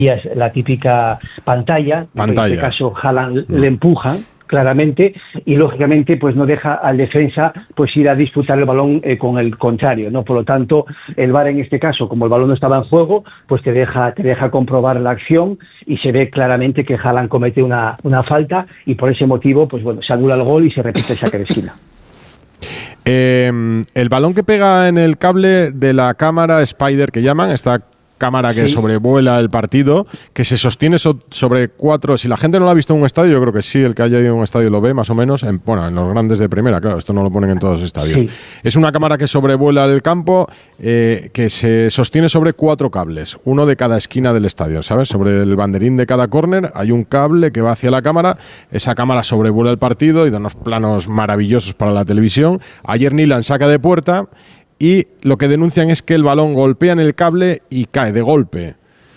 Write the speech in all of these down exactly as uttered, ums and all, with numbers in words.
es la típica pantalla, pantalla. en este caso Haaland le empujan claramente y lógicamente pues no deja al defensa pues ir a disputar el balón eh, con el contrario, ¿no? Por lo tanto, el V A R en este caso, como el balón no estaba en juego, pues te deja te deja comprobar la acción y se ve claramente que Haaland comete una, una falta y por ese motivo pues bueno, se anula el gol y se repite el saque de esquina. Eh, el balón que pega en el cable de la cámara Spider que llaman, esta cámara que sí. sobrevuela el partido, que se sostiene so- sobre cuatro... Si la gente no lo ha visto en un estadio, yo creo que sí, el que haya ido en un estadio lo ve más o menos, en, bueno, en los grandes de primera, claro, esto no lo ponen en todos los estadios. Sí. Es una cámara que sobrevuela el campo, eh, que se sostiene sobre cuatro cables, uno de cada esquina del estadio, ¿sabes? Sobre el banderín de cada córner hay un cable que va hacia la cámara, esa cámara sobrevuela el partido y da unos planos maravillosos para la televisión. Ayer Nyland saca de puerta y lo que denuncian es que el balón golpea en el cable y cae de golpe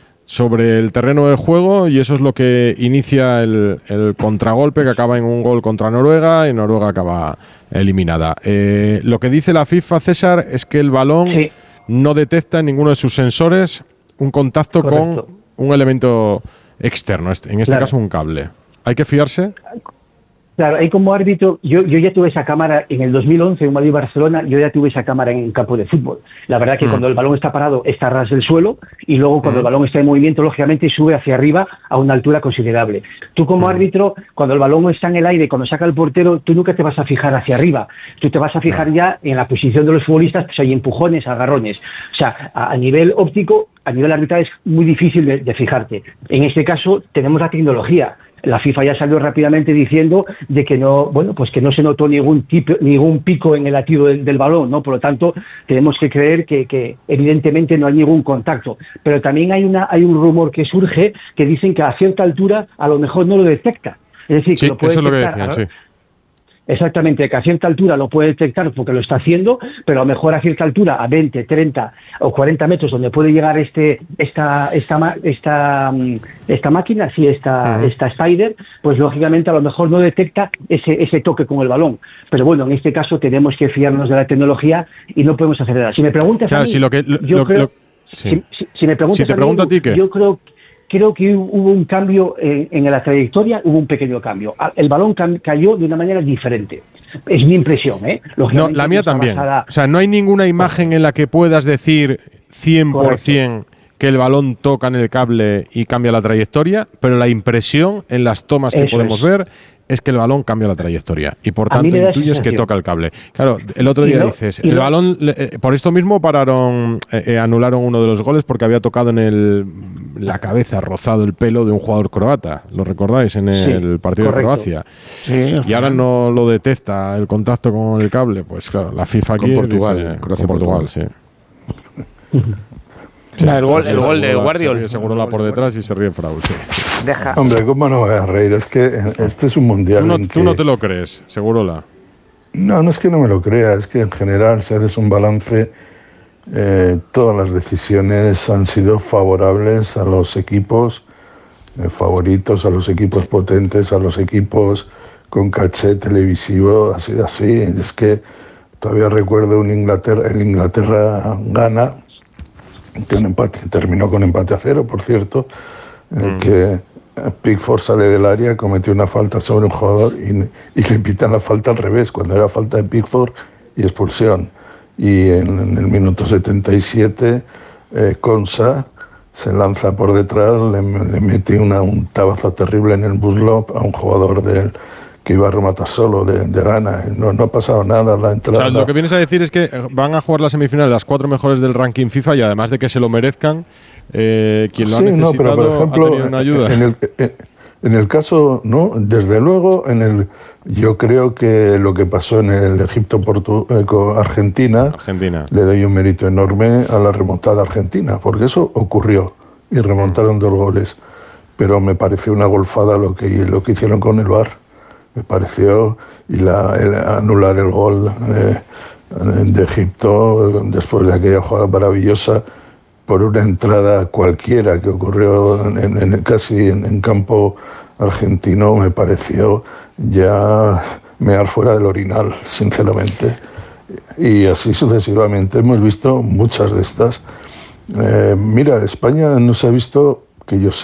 sobre el terreno de juego y eso es lo que inicia el, el contragolpe que acaba en un gol contra Noruega y Noruega acaba eliminada. Eh, lo que dice la FIFA, César, es que el balón sí. no detecta en ninguno de sus sensores un contacto Correcto. con un elemento externo, en este claro. caso un cable. ¿Hay que fiarse? Claro, ahí como árbitro, yo, yo ya tuve esa cámara en el dos mil once en Madrid-Barcelona, yo ya tuve esa cámara en campo de fútbol. La verdad que mm. cuando el balón está parado está a ras del suelo y luego cuando mm. el balón está en movimiento, lógicamente sube hacia arriba a una altura considerable. Tú como mm. árbitro, cuando el balón está en el aire, cuando saca el portero, tú nunca te vas a fijar hacia arriba. Tú te vas a fijar mm. ya en la posición de los futbolistas, pues hay empujones, agarrones. O sea, a, a nivel óptico, a nivel arbitral es muy difícil de, de fijarte. En este caso tenemos la tecnología. La FIFA ya salió rápidamente diciendo de que no, bueno, pues que no se notó ningún tipo, ningún pico en el latido del, del balón, ¿no? Por lo tanto, tenemos que creer que, que evidentemente no hay ningún contacto. Pero también hay una, hay un rumor que surge que dicen que a cierta altura a lo mejor no lo detecta. Es decir, sí, que lo puede eso detectar, es lo que decían, sí. Exactamente, que a cierta altura lo puede detectar porque lo está haciendo, pero a lo mejor a cierta altura, a veinte, treinta o cuarenta metros, donde puede llegar este esta esta esta esta máquina, sí, esta uh-huh. esta Spider, pues lógicamente a lo mejor no detecta ese ese toque con el balón. Pero bueno, en este caso tenemos que fiarnos de la tecnología y no podemos hacer nada. Si me preguntas claro, a mí, si lo que, lo, yo lo, creo, lo, sí. si, si, si me preguntas si te a, pregunto mí, a ti, ¿qué? Yo creo Creo que hubo un cambio en, en la trayectoria, hubo un pequeño cambio. El balón cam- cayó de una manera diferente. Es mi impresión, ¿eh? No, la mía también. Basada... O sea, no hay ninguna imagen en la que puedas decir cien por ciento Correcto. Que el balón toca en el cable y cambia la trayectoria, pero la impresión en las tomas que Eso podemos es. ver es que el balón cambia la trayectoria y por tanto intuyes que toca el cable. Claro, el otro día no, dices, el no. balón, eh, por esto mismo pararon, eh, eh, anularon uno de los goles porque había tocado en el, la cabeza, rozado el pelo de un jugador croata. ¿Lo recordáis? En el sí, partido correcto. de Croacia. Sí, y ahora no lo detecta el contacto con el cable. Pues claro, la FIFA aquí... Con Portugal. Dice, Croacia, Portugal, Portugal, sí. Sí, el gol, el gol de Guardiola. Seguro la por detrás y se ríe Frau, sí. Deja. Hombre, ¿cómo no voy a reír? Es que este es un mundial. Tú no, en tú que... no te lo crees, Segurola. No, no es que no me lo crea, es que en general, si haces un balance, eh, todas las decisiones han sido favorables a los equipos eh, favoritos, a los equipos potentes, a los equipos con caché televisivo, ha sido así. Es que todavía recuerdo un Inglaterra, el Inglaterra-Ghana, que un empate, terminó con empate a cero, por cierto, mm. eh, que Pickford sale del área, cometió una falta sobre un jugador y, y le pitan la falta al revés, cuando era falta de Pickford y expulsión. Y en, en el minuto setenta y siete, eh, Konsa se lanza por detrás, le, le mete una, un tabazo terrible en el muslo a un jugador del que iba a rematar solo de, de Ghana. No, no ha pasado nada. La entrada. O sea, lo que vienes a decir es que van a jugar las semifinales las cuatro mejores del ranking FIFA y además de que se lo merezcan, eh, quien lo sí, ha necesitado no, pero por ejemplo, ha tenido una ayuda. En el, en el caso, no, desde luego, en el, yo creo que lo que pasó en el Egipto-Argentina, Argentina. le doy un mérito enorme a la remontada argentina, porque eso ocurrió y remontaron mm. dos goles. Pero me pareció una golfada lo que, lo que hicieron con el V A R. Me pareció, y la, el, anular el gol eh, de Egipto después de aquella jugada maravillosa por una entrada cualquiera que ocurrió en, en, casi en, en campo argentino, me pareció ya mear fuera del orinal, sinceramente. Y así sucesivamente hemos visto muchas de estas. Eh, mira, España no se ha visto que yo sé.